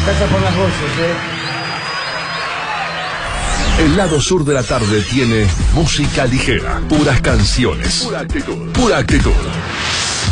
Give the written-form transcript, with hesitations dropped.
Gracias por las voces, El lado sur de la tarde tiene música ligera, puras canciones, pura actitud.